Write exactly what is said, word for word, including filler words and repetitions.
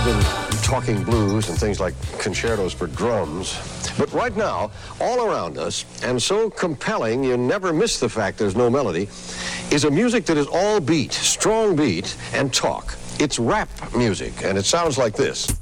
been talking blues and things like concertos for drums. But right now, all around us, and so compelling you never miss the fact there's no melody, is a music that is all beat, strong beat, and talk. It's rap music, and it sounds like this.